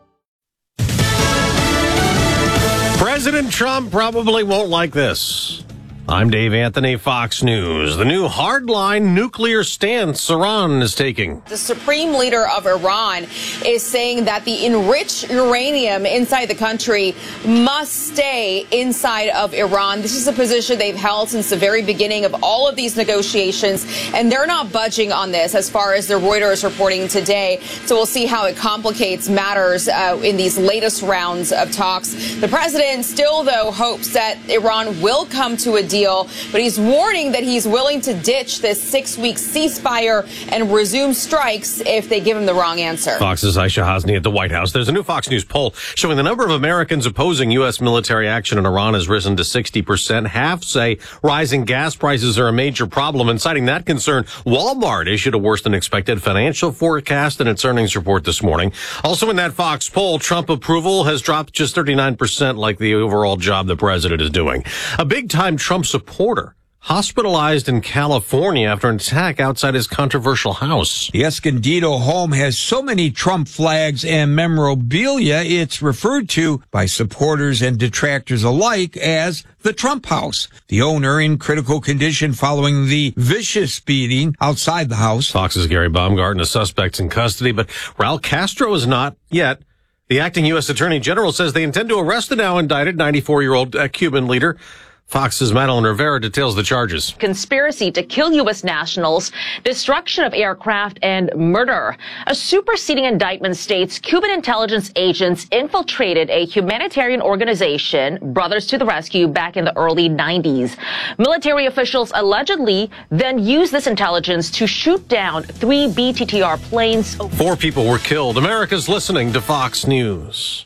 President Trump probably won't like this. I'm Dave Anthony, Fox News. The new hardline nuclear stance Iran is taking. The supreme leader of Iran is saying that the enriched uranium inside the country must stay inside of Iran. This is a position they've held since the very beginning of all of these negotiations, and they're not budging on this as far as the Reuters reporting today. So we'll see how it complicates matters uh, in these latest rounds of talks. The president still, though, hopes that Iran will come to a deal. Deal, but he's warning that he's willing to ditch this six-week ceasefire and resume strikes if they give him the wrong answer. Fox's Aisha Hasni at the White House. There's a new Fox News poll showing the number of Americans opposing U S military action in Iran has risen to sixty percent. Half say rising gas prices are a major problem, and citing that concern, Walmart issued a worse than expected financial forecast in its earnings report this morning. Also in that Fox poll, Trump approval has dropped just thirty-nine percent, like the overall job the president is doing. A big-time Trump supporter hospitalized in California after an attack outside his controversial house. The Escondido home has so many Trump flags and memorabilia, it's referred to by supporters and detractors alike as the Trump house. The owner in critical condition following the vicious beating outside the house. Fox's Gary Baumgarten, a suspect's in custody, but Raul Castro is not yet. The acting U S Attorney General says they intend to arrest the now indicted ninety-four-year-old uh, Cuban leader. Fox's Madeline Rivera details the charges. Conspiracy to kill U S nationals, destruction of aircraft, and murder. A superseding indictment states Cuban intelligence agents infiltrated a humanitarian organization, Brothers to the Rescue, back in the early nineties. Military officials allegedly then used this intelligence to shoot down three B T T R planes. Four people were killed. America's listening to Fox News.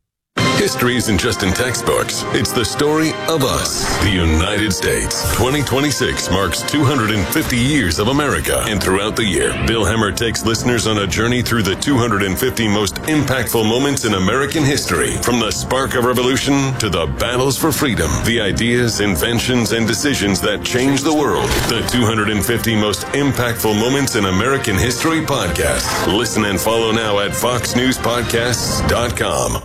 History isn't just in textbooks. It's the story of us, the United States. twenty twenty-six marks two hundred fifty years of America. And throughout the year, Bill Hemmer takes listeners on a journey through the two hundred fifty most impactful moments in American history. From the spark of revolution to the battles for freedom, the ideas, inventions, and decisions that changed the world. The two hundred fifty most impactful moments in American history podcast. Listen and follow now at fox news podcasts dot com.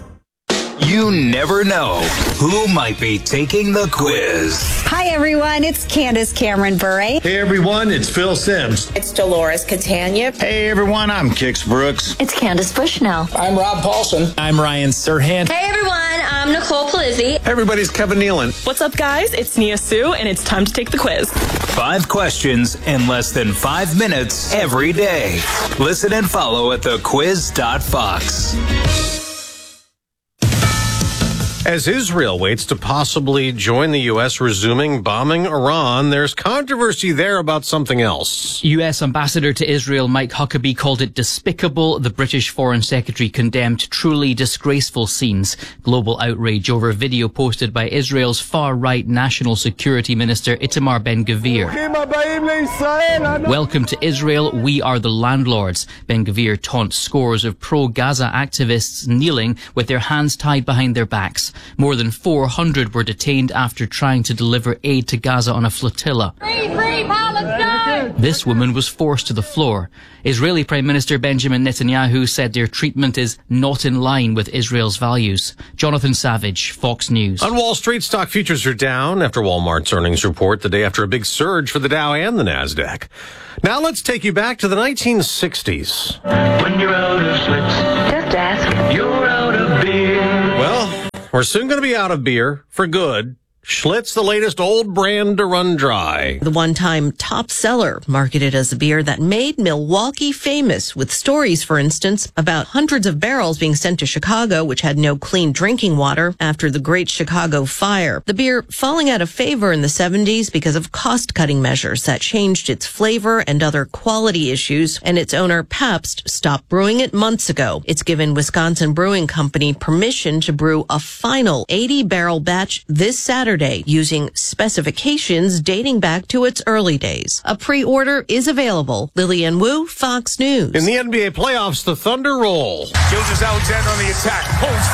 You never know who might be taking the quiz. Hi, everyone. It's Candace Cameron Bure. Hey, everyone. It's Phil Sims. It's Dolores Catania. Hey, everyone. I'm Kix Brooks. It's Candace Bushnell. I'm Rob Paulson. I'm Ryan Serhant. Hey, everyone. I'm Nicole Palizzi. Hey, everybody's Kevin Nealon. What's up, guys? It's Nia Sue, and it's time to take the quiz. Five questions in less than five minutes every day. Listen and follow at the quiz dot fox. As Israel waits to possibly join the U S resuming bombing Iran, there's controversy there about something else. U S Ambassador to Israel Mike Huckabee called it despicable. The British Foreign Secretary condemned truly disgraceful scenes. Global outrage over a video posted by Israel's far-right National Security Minister Itamar Ben-Gvir. Welcome to Israel, we are the landlords. Ben-Gvir taunts scores of pro-Gaza activists kneeling with their hands tied behind their backs. More than four hundred were detained after trying to deliver aid to Gaza on a flotilla. Free, free Palestine! This woman was forced to the floor. Israeli Prime Minister Benjamin Netanyahu said their treatment is not in line with Israel's values. Jonathan Savage, Fox News. On Wall Street, stock futures are down after Walmart's earnings report the day after a big surge for the Dow and the NASDAQ. Now let's take you back to the nineteen sixties. When you're out of Schlitz, just ask. You're out of beer. Well, we're soon going to be out of beer for good. Schlitz, the latest old brand to run dry. The one-time top seller, marketed as a beer that made Milwaukee famous, with stories, for instance, about hundreds of barrels being sent to Chicago, which had no clean drinking water after the Great Chicago Fire. The beer falling out of favor in the seventies because of cost-cutting measures that changed its flavor and other quality issues, and its owner, Pabst, stopped brewing it months ago. It's given Wisconsin Brewing Company permission to brew a final eighty-barrel batch this Saturday, using specifications dating back to its early days. A pre-order is available. Lillian Wu, Fox News. In the N B A playoffs, the Thunder roll. Gilgeous-Alexander on the attack, pulls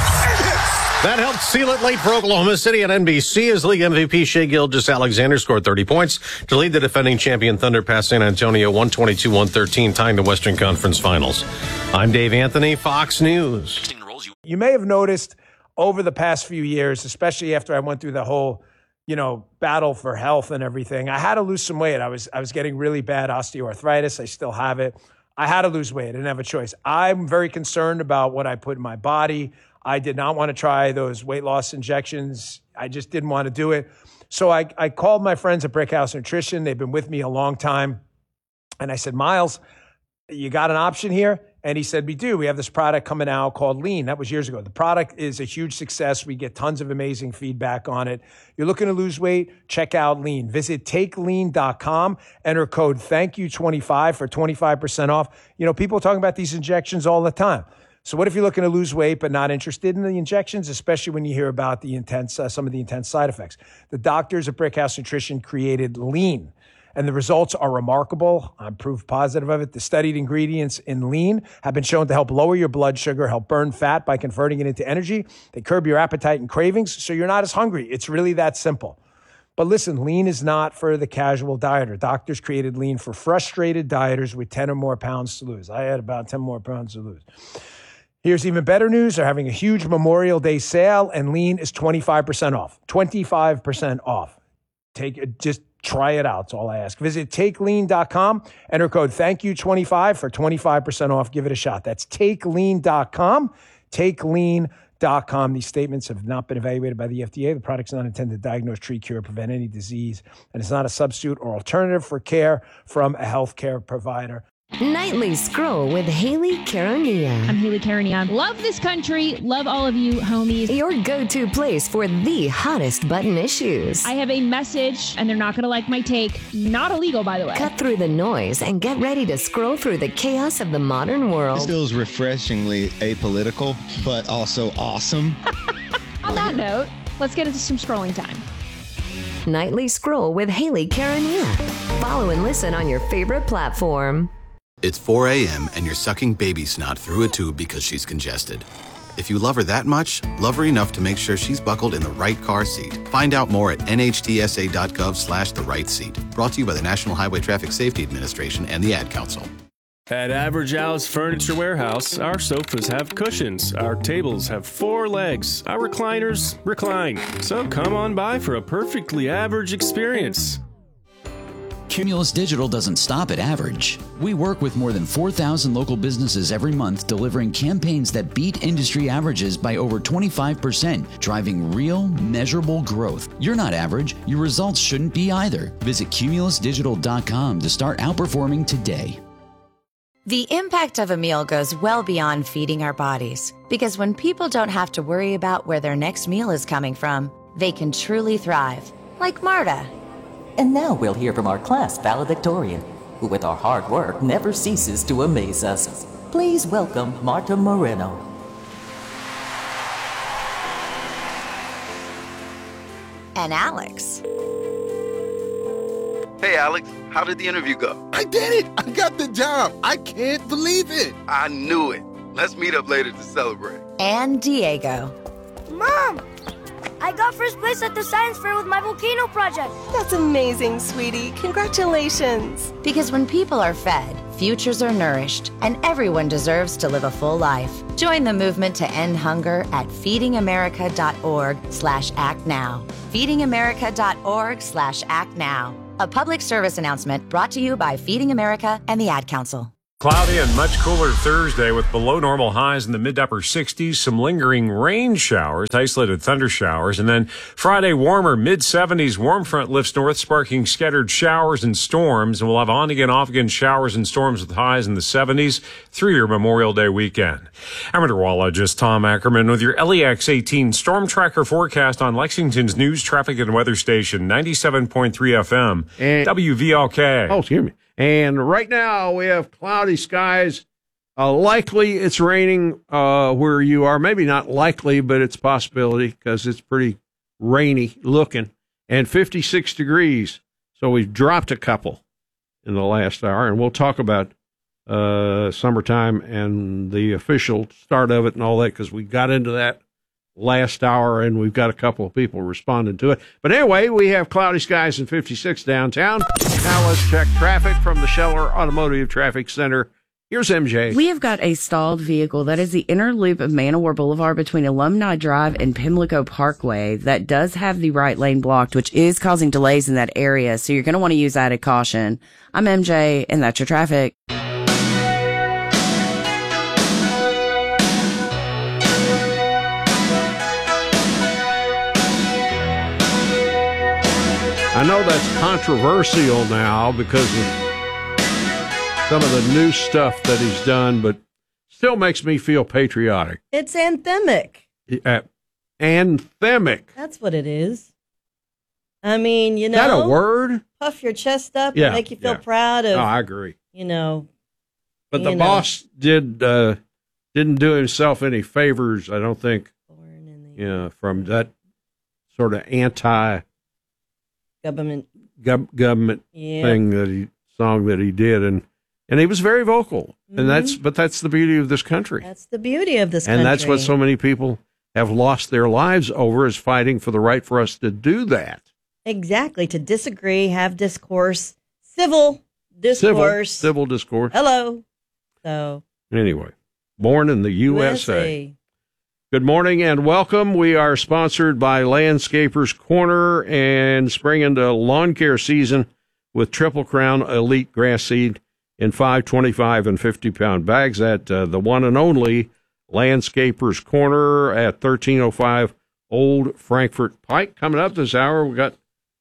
back. That helped seal it late for Oklahoma City on N B C as league M V P Shai Gilgeous-Alexander scored thirty points to lead the defending champion Thunder past San Antonio one twenty-two one thirteen, tying the Western Conference Finals. I'm Dave Anthony, Fox News. You may have noticed over the past few years, especially after I went through the whole, you know, battle for health and everything, I had to lose some weight. I was I was getting really bad osteoarthritis. I still have it. I had to lose weight. I didn't have a choice. I'm very concerned about what I put in my body. I did not want to try those weight loss injections. I just didn't want to do it. So I, I called my friends at Brickhouse Nutrition. They've been with me a long time. And I said, Miles, you got an option here? And he said, we do. We have this product coming out called Lean. That was years ago. The product is a huge success. We get tons of amazing feedback on it. You're looking to lose weight? Check out Lean. Visit take lean dot com. Enter code thank you twenty-five for twenty-five percent off. You know, people are talking about these injections all the time. So what if you're looking to lose weight but not interested in the injections, especially when you hear about the intense, uh, some of the intense side effects? The doctors at Brickhouse Nutrition created Lean, and the results are remarkable. I'm proof positive of it. The studied ingredients in Lean have been shown to help lower your blood sugar, help burn fat by converting it into energy. They curb your appetite and cravings, so you're not as hungry. It's really that simple. But listen, Lean is not for the casual dieter. Doctors created Lean for frustrated dieters with ten or more pounds to lose. I had about ten more pounds to lose. Here's even better news. They're having a huge Memorial Day sale, and Lean is twenty-five percent off. twenty-five percent off. Take it, just try it out. That's all I ask. Visit take lean dot com. Enter code thank you twenty-five for twenty-five percent off. Give it a shot. That's take lean dot com. take lean dot com. These statements have not been evaluated by the F D A. The product's not intended to diagnose, treat, cure, prevent any disease, and it's not a substitute or alternative for care from a healthcare provider. Nightly Scroll with Haley Caronia. I'm Haley Caronia. Love this country. Love all of you, homies. Your go-to place for the hottest button issues. I have a message, and they're not going to like my take. Not illegal, by the way. Cut through the noise and get ready to scroll through the chaos of the modern world. This feels refreshingly apolitical, but also awesome. On that note, let's get into some scrolling time. Nightly Scroll with Haley Caronia. Follow and listen on your favorite platform. It's four a.m. and you're sucking baby snot through a tube because she's congested. If you love her that much, love her enough to make sure she's buckled in the right car seat. Find out more at N H T S A dot gov slash the right seat. Brought to you by the National Highway Traffic Safety Administration and the Ad Council. At Average Al's Furniture Warehouse, our sofas have cushions, our tables have four legs, our recliners recline. So come on by for a perfectly average experience. Cumulus Digital doesn't stop at average. We work with more than four thousand local businesses every month, delivering campaigns that beat industry averages by over twenty-five percent, driving real, measurable growth. You're not average. Your results shouldn't be either. Visit cumulus digital dot com to start outperforming today. The impact of a meal goes well beyond feeding our bodies, because when people don't have to worry about where their next meal is coming from, they can truly thrive, like Marta. And now we'll hear from our class valedictorian, who with our hard work never ceases to amaze us. Please welcome Marta Moreno. And Alex. Hey, Alex, how did the interview go? I did it! I got the job! I can't believe it! I knew it. Let's meet up later to celebrate. And Diego. Mom! I got first place at the science fair with my volcano project. That's amazing, sweetie. Congratulations. Because when people are fed, futures are nourished, and everyone deserves to live a full life. Join the movement to end hunger at feedingamerica.org slash act now. feedingamerica.org slash act now. A public service announcement brought to you by Feeding America and the Ad Council. Cloudy and much cooler Thursday with below normal highs in the mid to upper sixties, some lingering rain showers, isolated thunder showers, and then Friday warmer mid seventies, warm front lifts north, sparking scattered showers and storms, and we'll have on again, off again showers and storms with highs in the seventies through your Memorial Day weekend. I'm meteorologist Tom Ackerman with your L E X eighteen Storm Tracker forecast on Lexington's news, traffic, and weather station, ninety-seven point three F M, and W V L K. Oh, excuse me. And right now we have cloudy skies. Uh, likely it's raining uh, where you are. Maybe not likely, but it's a possibility because it's pretty rainy looking. And fifty-six degrees. So we've dropped a couple in the last hour. And we'll talk about uh, summertime and the official start of it and all that because we got into that last hour and we've got a couple of people responding to it. But anyway, we have cloudy skies and fifty-six downtown. Now let's check traffic from the Scheller Automotive Traffic Center. Here's M J. We have got a stalled vehicle. That is the inner loop of Man-O-War Boulevard between Alumni Drive and Pimlico Parkway. That does have the right lane blocked, which is causing delays in that area. So you're going to want to use added caution. I'm M J, and that's your traffic. I know that's controversial now because of some of the new stuff that he's done, but still makes me feel patriotic. It's anthemic. Uh, anthemic. That's what it is. I mean, you know. Is that a word? Puff your chest up yeah, and make you feel yeah. proud of. Oh, I agree. You know. But the you boss know. did, uh, didn't do himself any favors, I don't think, you know, from that sort of anti- Government, Gov- government yeah. thing that he song that he did, and and he was very vocal, mm-hmm. and that's but that's the beauty of this country. That's the beauty of this and country, and that's what so many people have lost their lives over is fighting for the right for us to do that. Exactly, to disagree, have discourse, civil discourse, civil, civil discourse. Hello. So anyway, born in the U S A. U S A. Good morning and welcome. We are sponsored by Landscapers Corner and spring into lawn care season with Triple Crown Elite Grass Seed in five, twenty-five, and fifty pound bags at uh, the one and only Landscapers Corner at thirteen oh five Old Frankfort Pike. Coming up this hour, we got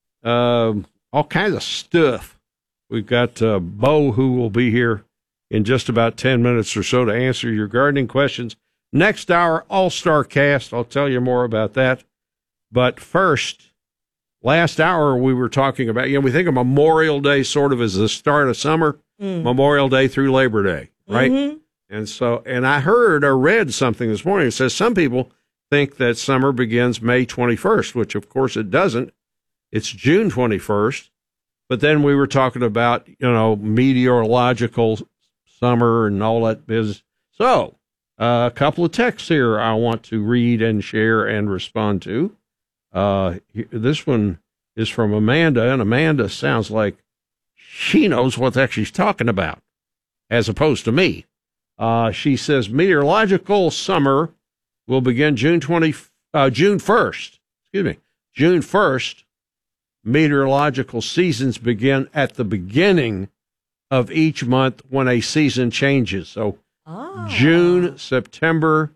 uh, all kinds of stuff. We've got uh, Bo, who will be here in just about ten minutes or so to answer your gardening questions. Next hour, All-Star Cast. I'll tell you more about that. But first, last hour we were talking about, you know, we think of Memorial Day sort of as the start of summer, mm. Memorial Day through Labor Day, right? Mm-hmm. And so, and I heard or read something this morning that says some people think that summer begins May twenty-first, which of course it doesn't. It's June twenty-first. But then we were talking about, you know, meteorological summer and all that business. So, Uh, a couple of texts here I want to read and share and respond to. Uh, this one is from Amanda, and Amanda sounds like she knows what the heck she's talking about, as opposed to me. Uh, she says meteorological summer will begin June twentieth, uh, June first. Excuse me, June first. Meteorological seasons begin at the beginning of each month when a season changes. So. Oh. June, September,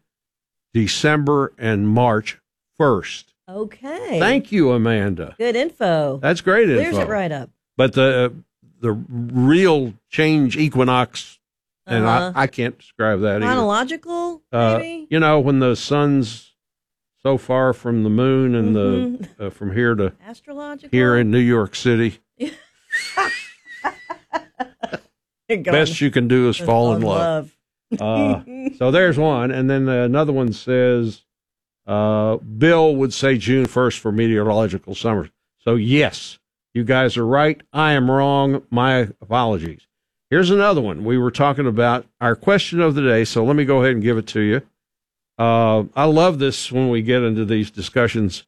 December, and March first. Okay. Thank you, Amanda. Good info. That's great info. Clears it right up. But the the real change equinox, uh-huh. and I, I can't describe that Chronological, either. maybe? Uh, you know, when the sun's so far from the moon and mm-hmm. the uh, from here to astrological here in New York City. Best you can do is fall in love. love. uh, so there's one. And then another one says, uh, Bill would say June first for meteorological summer. So yes, you guys are right. I am wrong. My apologies. Here's another one. We were talking about our question of the day. So let me go ahead and give it to you. Uh, I love this when we get into these discussions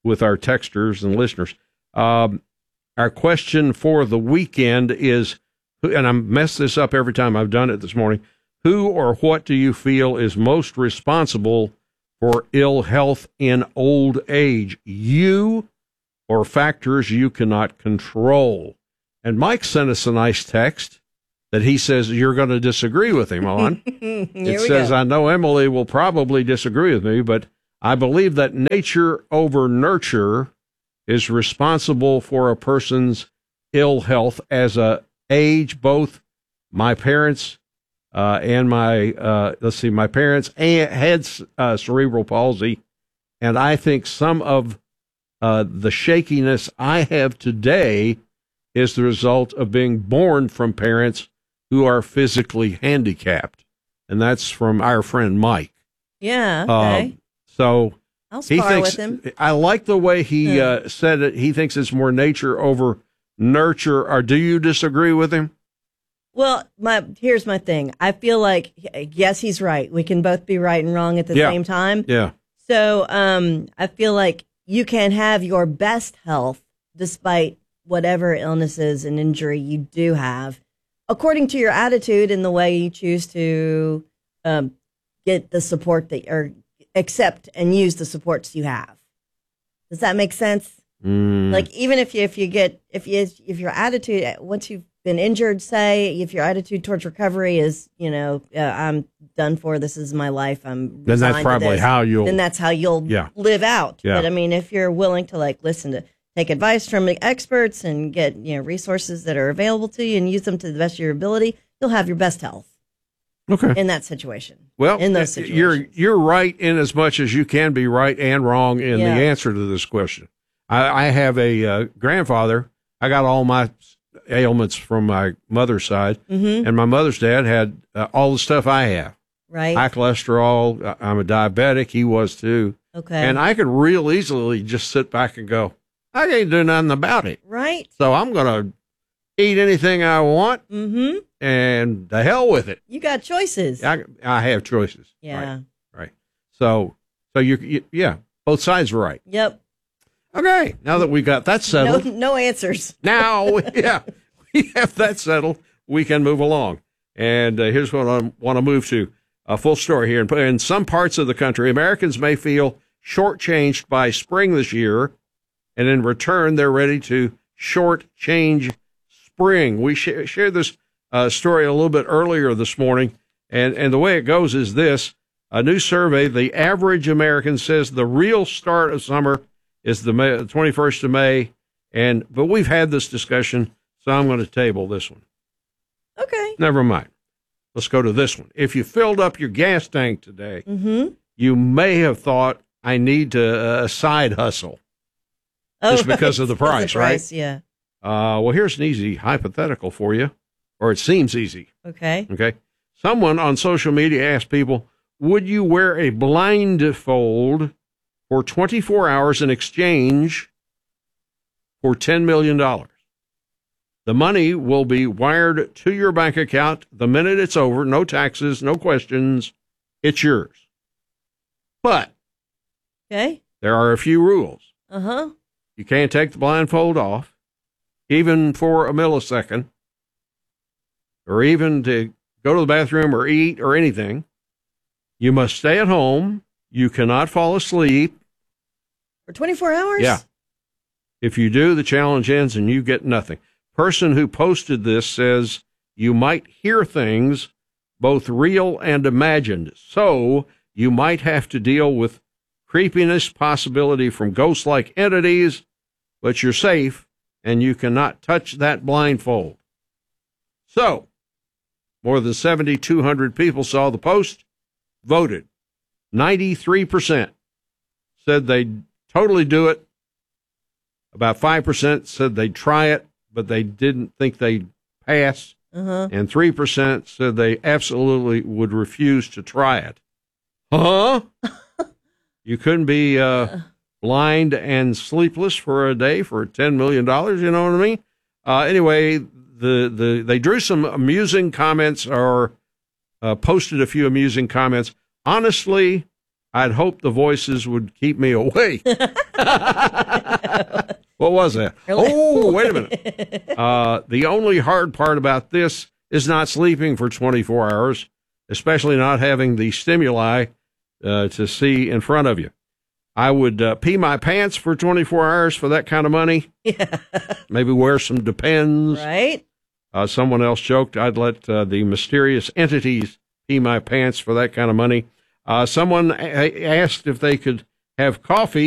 with our texters and listeners. Um, our question for the weekend is, and I mess this up every time I've done it this morning, who or what do you feel is most responsible for ill health in old age? You or factors you cannot control? And Mike sent us a nice text that he says you're going to disagree with him on. It says, I know Emily will probably disagree with me, but I believe that nature over nurture is responsible for a person's ill health as a age. Both my parents uh, and my, uh, let's see, my parents had uh, cerebral palsy, and I think some of uh, the shakiness I have today is the result of being born from parents who are physically handicapped. And that's from our friend Mike. Yeah, okay. Uh, so I'll he spar thinks, with him. I like the way he Hmm. uh, said it. He thinks it's more nature over nurture. Or do you disagree with him? Well, my here's my thing. I feel like, yes, he's right. We can both be right and wrong at the Yeah. same time. Yeah. So um, I feel like you can have your best health despite whatever illnesses and injury you do have, according to your attitude and the way you choose to um, get the support that or accept and use the supports you have. Does that make sense? Mm. Like even if you if you get if you if your attitude once you've been injured, say if your attitude towards recovery is you know uh, I'm done for, this is my life, I'm Then that's resigned to probably this, how you'll- then that's how you'll Yeah. live out. Yeah. But I mean, if you're willing to like listen to take advice from the experts and get you know resources that are available to you and use them to the best of your ability, you'll have your best health. Okay. In that situation. Well, in those situations. you're you're right in as much as you can be right and wrong in Yeah. the answer to this question. I, I have a uh, grandfather. I got all my ailments from my mother's side, Mhm. and my mother's dad had uh, all the stuff I have. Right. High cholesterol. I- I'm a diabetic. He was too. Okay. And I could real easily just sit back and go, I can't do nothing about it. Right. So I'm going to eat anything I want, Mm-hmm. and the hell with it. You got choices. I, I have choices. Yeah. Right. Right. So, so you, you, yeah, both sides are right. Yep. Okay. Now that we got that No, settled, no answers. now, yeah, we have that settled, we can move along. And uh, here's what I want to move to. A full story here. In, in some parts of the country, Americans may feel shortchanged by spring this year, and in return, they're ready to shortchange spring. We sh- shared this uh, story a little bit earlier this morning, and, and the way it goes is this. A new survey, the average American says the real start of summer is the May, twenty-first of May, and but we've had this discussion, so I'm going to table this one. Okay. Never mind. Let's go to this one. If you filled up your gas tank today, Mm-hmm. you may have thought, I need to uh, side hustle. Oh, Just because of the Because price, right? price, yeah. Uh, well, here's an easy hypothetical for you, or it seems easy. Okay. Okay. Someone on social media asked people, would you wear a blindfold for twenty-four hours in exchange for ten million dollars? The money will be wired to your bank account the minute it's over. No taxes, no questions. It's yours. But Okay. there are a few rules. Uh-huh. You can't take the blindfold off, even for a millisecond, or even to go to the bathroom or eat or anything. You must stay at home. You cannot fall asleep. For twenty-four hours? Yeah. If you do, the challenge ends and you get nothing. Person who posted this says you might hear things, both real and imagined. So you might have to deal with creepiness, possibility from ghost-like entities, but you're safe and you cannot touch that blindfold. So, more than seven thousand two hundred people saw the post, voted. ninety-three percent said they'd totally do it. About five percent said they'd try it, but they didn't think they'd pass. Uh-huh. And three percent said they absolutely would refuse to try it. Huh? You couldn't be uh, blind and sleepless for a day for ten million dollars, you know what I mean? Uh, anyway, the, the they drew some amusing comments or uh, posted a few amusing comments. Honestly, I'd hope the voices would keep me awake. What was that? Oh, wait a minute. Uh, the only hard part about this is not sleeping for twenty-four hours, especially not having the stimuli uh, to see in front of you. I would uh, pee my pants for twenty-four hours for that kind of money. Yeah. Maybe wear some Depends. Right? Uh, someone else joked I'd let uh, the mysterious entities pee my pants for that kind of money. Uh, someone a- asked if they could have coffee